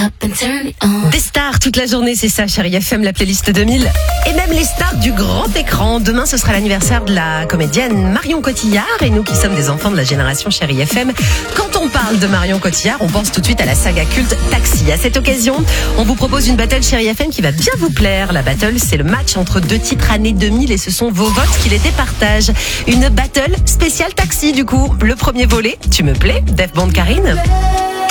Des stars toute la journée, c'est ça, Chérie FM, la playlist 2000. Et même les stars du grand écran. Demain, ce sera l'anniversaire de la comédienne Marion Cotillard. Et nous qui sommes des enfants de la génération Chérie FM, quand on parle de Marion Cotillard, on pense tout de suite à la saga culte Taxi. À cette occasion, on vous propose une battle Chérie FM qui va bien vous plaire. La battle, c'est le match entre deux titres années 2000 et ce sont vos votes qui les départagent. Une battle spéciale Taxi, du coup. Le premier volet, Tu me plais, Def Band Karine.